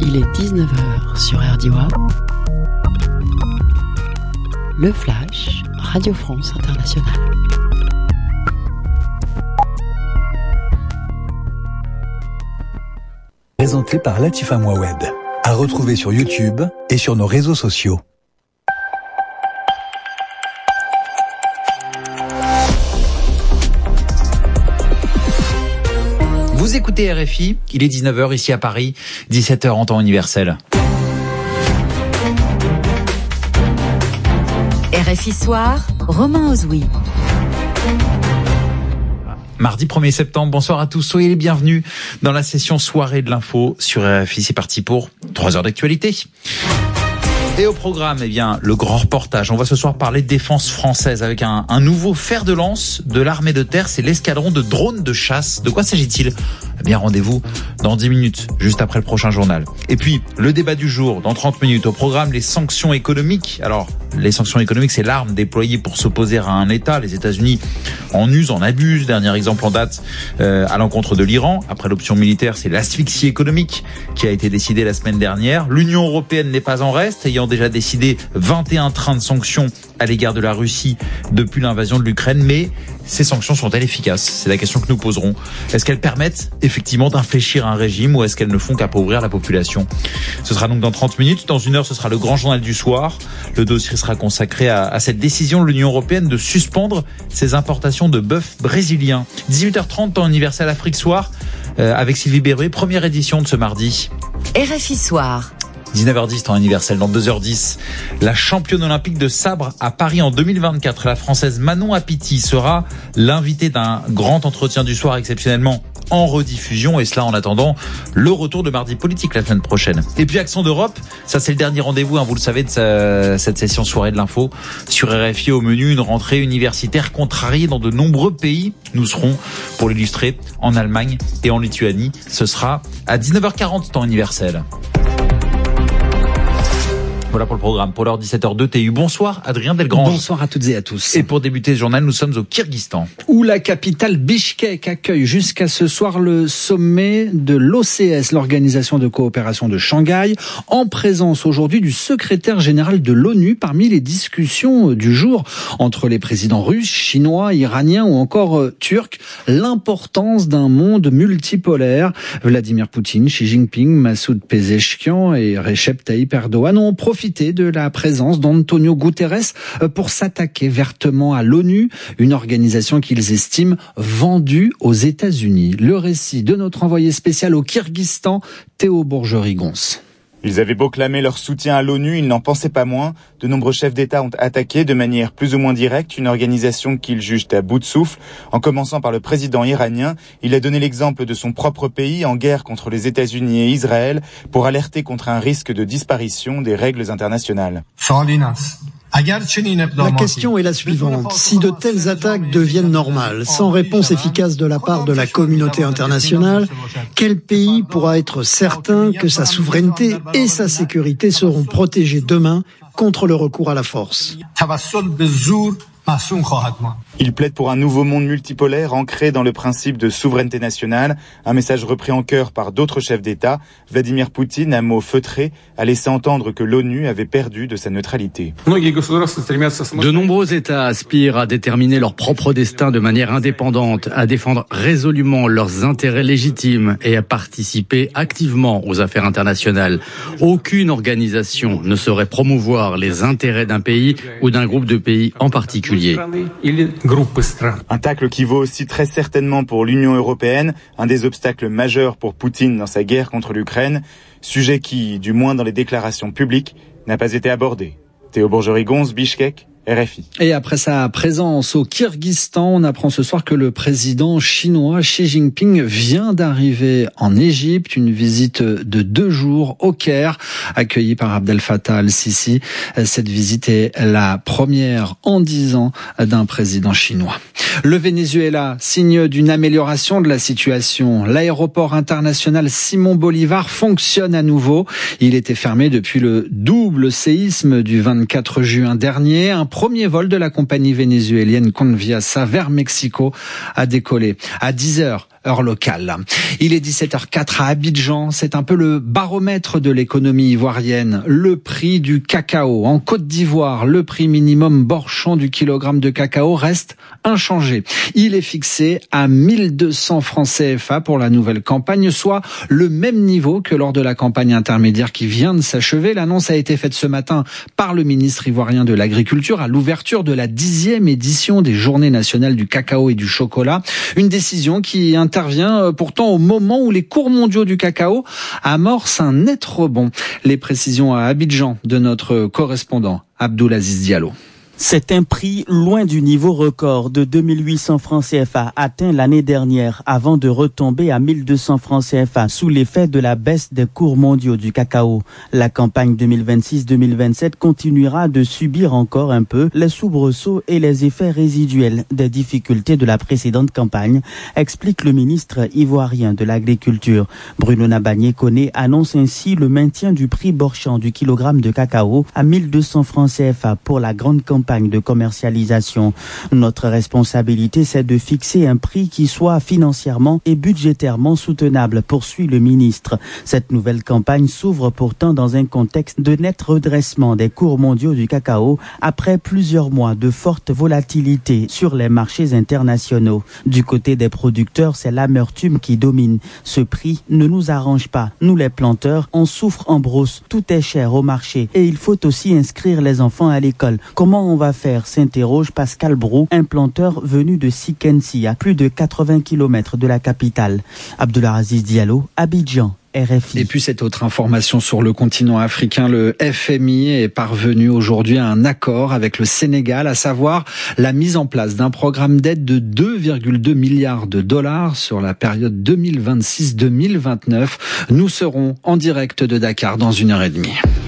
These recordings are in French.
Il est 19h sur RDI. Le Flash, Radio France Internationale. Présenté par Latifa Mouawed. À retrouver sur YouTube et sur nos réseaux sociaux. Vous écoutez RFI, il est 19h ici à Paris, 17h en temps universel. RFI Soir, Romain Ozoui. Mardi 1er septembre, bonsoir à tous, soyez les bienvenus dans la session soirée de l'info sur RFI. C'est parti pour 3 heures d'actualité. Et au programme, le grand reportage. On va ce soir parler de défense française avec un nouveau fer de lance de l'armée de terre. C'est l'escadron de drones de chasse. De quoi s'agit-il ? Rendez-vous dans 10 minutes, juste après le prochain journal. Et puis, le débat du jour, dans 30 minutes. Au programme, les sanctions économiques. Alors, les sanctions économiques, c'est l'arme déployée pour s'opposer à un État. Les États-Unis en usent, en abusent. Dernier exemple en date à l'encontre de l'Iran. Après l'option militaire, c'est l'asphyxie économique qui a été décidée la semaine dernière. L'Union européenne n'est pas en reste, ayant déjà décidé 21 trains de sanctions à l'égard de la Russie depuis l'invasion de l'Ukraine. Mais ces sanctions sont-elles efficaces ? C'est la question que nous poserons. Est-ce qu'elles permettent effectivement d'infléchir un régime ou est-ce qu'elles ne font qu'appauvrir la population ? Ce sera donc dans 30 minutes. Dans 1 heure, ce sera le grand journal du soir. Le dossier sera consacré à cette décision de l'Union européenne de suspendre ses importations de bœuf brésilien. 18h30, temps universel Afrique Soir, avec Sylvie Berruet, première édition de ce mardi. RFI Soir. 19h10, temps universel, dans 2h10. La championne olympique de sabre à Paris en 2024, la française Manon Apiti, sera l'invitée d'un grand entretien du soir exceptionnellement en rediffusion, et cela en attendant le retour de Mardi Politique la semaine prochaine. Et puis Accent d'Europe, ça c'est le dernier rendez-vous, vous le savez, de cette session soirée de l'info sur RFI. Au menu, une rentrée universitaire contrariée dans de nombreux pays. Nous serons, pour l'illustrer, en Allemagne et en Lituanie. Ce sera à 19h40, temps universel. Voilà pour le programme. Pour l'heure 17h02 TU. Bonsoir Adrien Delgrange. Bonsoir à toutes et à tous. Et pour débuter ce journal, nous sommes au Kirghizstan. Où la capitale Bichkek accueille jusqu'à ce soir le sommet de l'OCS, l'Organisation de coopération de Shanghai, en présence aujourd'hui du secrétaire général de l'ONU. Parmi les discussions du jour entre les présidents russes, chinois, iraniens ou encore turcs, l'importance d'un monde multipolaire. Vladimir Poutine, Xi Jinping, Massoud Pezeshkian et Recep Tayyip Erdogan ont profité de la présence d'Antonio Guterres pour s'attaquer vertement à l'ONU, une organisation qu'ils estiment vendue aux États-Unis. Le récit de notre envoyé spécial au Kirghizstan, Théo Bourgerie-Gons. Ils avaient beau clamer leur soutien à l'ONU, ils n'en pensaient pas moins. De nombreux chefs d'État ont attaqué de manière plus ou moins directe une organisation qu'ils jugent à bout de souffle. En commençant par le président iranien, il a donné l'exemple de son propre pays en guerre contre les États-Unis et Israël pour alerter contre un risque de disparition des règles internationales. La question est la suivante. Si de telles attaques deviennent normales, sans réponse efficace de la part de la communauté internationale, quel pays pourra être certain que sa souveraineté et sa sécurité seront protégées demain contre le recours à la force ? Il plaide pour un nouveau monde multipolaire ancré dans le principe de souveraineté nationale, un message repris en chœur par d'autres chefs d'État. Vladimir Poutine, à mots feutrés, a laissé entendre que l'ONU avait perdu de sa neutralité. De nombreux États aspirent à déterminer leur propre destin de manière indépendante, à défendre résolument leurs intérêts légitimes et à participer activement aux affaires internationales. Aucune organisation ne saurait promouvoir les intérêts d'un pays ou d'un groupe de pays en particulier. Un tacle qui vaut aussi très certainement pour l'Union européenne, un des obstacles majeurs pour Poutine dans sa guerre contre l'Ukraine, sujet qui, du moins dans les déclarations publiques, n'a pas été abordé. Théo Bourgerie-Gons, Bichkek, RFI. Et après sa présence au Kirghizstan, on apprend ce soir que le président chinois Xi Jinping vient d'arriver en Égypte, une visite de 2 jours au Caire, accueillie par Abdel Fattah al-Sisi. Cette visite est la première en 10 ans d'un président chinois. Le Venezuela, signe d'une amélioration de la situation. L'aéroport international Simón Bolívar fonctionne à nouveau. Il était fermé depuis le double séisme du 24 juin dernier. Un premier vol de la compagnie vénézuélienne Conviasa vers Mexico a décollé à 10h heure locale. Il est 17h04 à Abidjan. C'est un peu le baromètre de l'économie ivoirienne. Le prix du cacao. En Côte d'Ivoire, le prix minimum Borchon du kilogramme de cacao reste inchangé. Il est fixé à 1200 francs CFA pour la nouvelle campagne, soit le même niveau que lors de la campagne intermédiaire qui vient de s'achever. L'annonce a été faite ce matin par le ministre ivoirien de l'Agriculture à l'ouverture de la 10e édition des Journées nationales du cacao et du chocolat. Une décision qui intervient pourtant au moment où les cours mondiaux du cacao amorcent un net rebond. Les précisions à Abidjan de notre correspondant Abdoulaziz Diallo. C'est un prix loin du niveau record de 2800 francs CFA atteint l'année dernière avant de retomber à 1200 francs CFA sous l'effet de la baisse des cours mondiaux du cacao. La campagne 2026-2027 continuera de subir encore un peu les soubresauts et les effets résiduels des difficultés de la précédente campagne, explique le ministre ivoirien de l'Agriculture. Bruno Nabagné-Koné annonce ainsi le maintien du prix Borchon du kilogramme de cacao à 1200 francs CFA pour la grande campagne de commercialisation. Notre responsabilité, c'est de fixer un prix qui soit financièrement et budgétairement soutenable, poursuit le ministre. Cette nouvelle campagne s'ouvre pourtant dans un contexte de net redressement des cours mondiaux du cacao après plusieurs mois de forte volatilité sur les marchés internationaux. Du côté des producteurs, c'est l'amertume qui domine. Ce prix ne nous arrange pas. Nous, les planteurs, on souffre en brousse. Tout est cher au marché et il faut aussi inscrire les enfants à l'école. Comment on va faire, s'interroge Pascal Brou, un planteur venu de Sikensi, à plus de 80 km de la capitale. Abdoulaziz Diallo, Abidjan. RFI. Et puis cette autre information sur le continent africain, le FMI est parvenu aujourd'hui à un accord avec le Sénégal, à savoir la mise en place d'un programme d'aide de 2,2 milliards de dollars sur la période 2026-2029. Nous serons en direct de Dakar dans 1h30.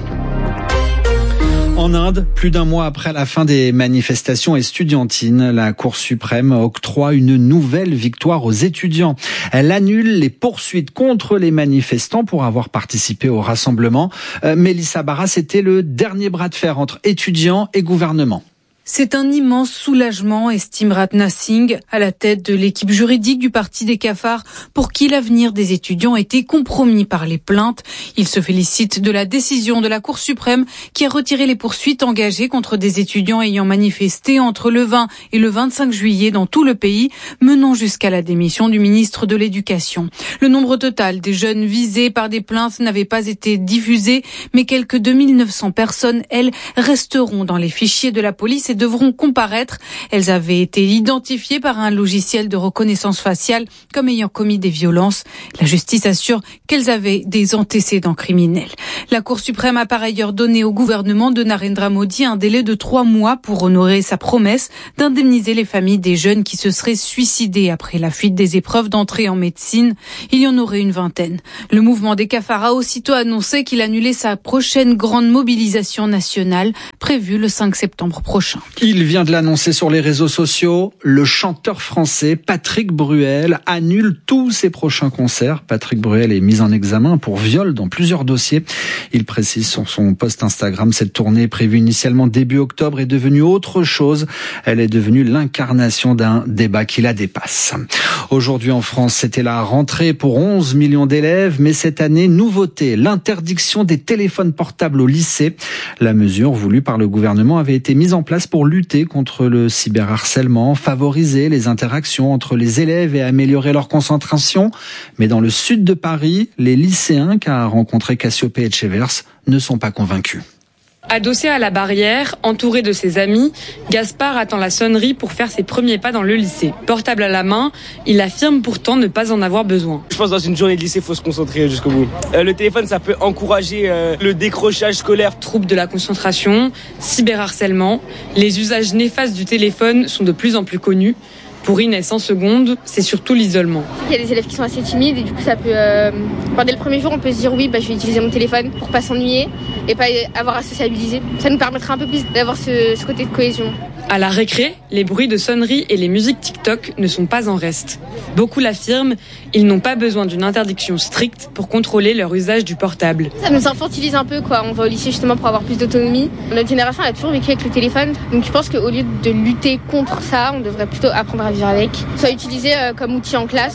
En Inde, plus d'un mois après la fin des manifestations estudiantines, la Cour suprême octroie une nouvelle victoire aux étudiants. Elle annule les poursuites contre les manifestants pour avoir participé au rassemblement. Mélissa Barra, c'était le dernier bras de fer entre étudiants et gouvernement. C'est un immense soulagement, estime Ratna Singh, à la tête de l'équipe juridique du Parti des cafards, pour qui l'avenir des étudiants était compromis par les plaintes. Il se félicite de la décision de la Cour suprême qui a retiré les poursuites engagées contre des étudiants ayant manifesté entre le 20 et le 25 juillet dans tout le pays, menant jusqu'à la démission du ministre de l'Éducation. Le nombre total des jeunes visés par des plaintes n'avait pas été diffusé, mais quelques 2900 personnes, elles, resteront dans les fichiers de la police et devront comparaître. Elles avaient été identifiées par un logiciel de reconnaissance faciale comme ayant commis des violences. La justice assure qu'elles avaient des antécédents criminels. La Cour suprême a par ailleurs donné au gouvernement de Narendra Modi un délai de 3 mois pour honorer sa promesse d'indemniser les familles des jeunes qui se seraient suicidés après la fuite des épreuves d'entrée en médecine. Il y en aurait une vingtaine. Le mouvement des cafards a aussitôt annoncé qu'il annulait sa prochaine grande mobilisation nationale prévue le 5 septembre prochain. Il vient de l'annoncer sur les réseaux sociaux. Le chanteur français Patrick Bruel annule tous ses prochains concerts. Patrick Bruel est mis en examen pour viol dans plusieurs dossiers. Il précise sur son post Instagram, cette tournée prévue initialement début octobre est devenue autre chose. Elle est devenue l'incarnation d'un débat qui la dépasse. Aujourd'hui en France, c'était la rentrée pour 11 millions d'élèves, mais cette année, nouveauté, l'interdiction des téléphones portables au lycée. La mesure voulue par le gouvernement avait été mise en place pour lutter contre le cyberharcèlement, favoriser les interactions entre les élèves et améliorer leur concentration. Mais dans le sud de Paris, les lycéens qu'a rencontré Cassiopée Etchevers ne sont pas convaincus. Adossé à la barrière, entouré de ses amis, Gaspard attend la sonnerie pour faire ses premiers pas dans le lycée. Portable à la main, il affirme pourtant ne pas en avoir besoin. Je pense que dans une journée de lycée, il faut se concentrer jusqu'au bout. Le téléphone, ça peut encourager le décrochage scolaire. Troubles de la concentration, cyberharcèlement, les usages néfastes du téléphone sont de plus en plus connus. Pour Inès, en seconde, c'est surtout l'isolement. Il y a des élèves qui sont assez timides et du coup ça peut... dès le premier jour, on peut se dire oui, je vais utiliser mon téléphone pour pas s'ennuyer et pas avoir à sociabiliser. Ça nous permettra un peu plus d'avoir ce côté de cohésion. À la récré, les bruits de sonnerie et les musiques TikTok ne sont pas en reste. Beaucoup l'affirment, ils n'ont pas besoin d'une interdiction stricte pour contrôler leur usage du portable. Ça nous infantilise un peu, quoi. On va au lycée justement pour avoir plus d'autonomie. Notre génération a toujours vécu avec le téléphone, donc je pense qu'au lieu de lutter contre ça, on devrait plutôt apprendre à vivre avec. Soit utilisé comme outil en classe.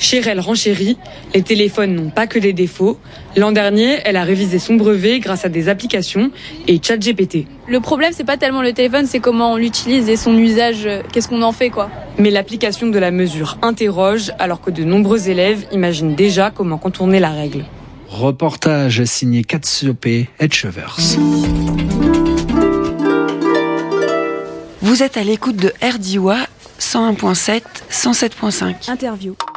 Cheryl renchérit, les téléphones n'ont pas que des défauts. L'an dernier, elle a révisé son brevet grâce à des applications et ChatGPT. Le problème, c'est pas tellement le téléphone, c'est comment on l'utilise et son usage, qu'est-ce qu'on en fait, quoi. Mais l'application de la mesure interroge, alors que de nombreux élèves imaginent déjà comment contourner la règle. Reportage signé Katsiope Etchevers. Vous êtes à l'écoute de RDIWA 101.7, 107.5. Interview.